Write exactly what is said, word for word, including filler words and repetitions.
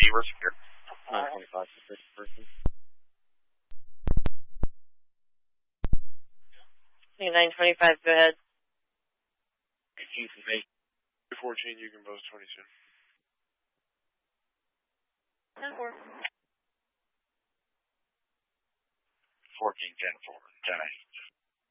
Beavers here. nine twenty-five to six person. nine twenty-five, go ahead. eighteen from eight. fourteen, you can post twenty-two. ten four. fourteen, ten four, ten eight.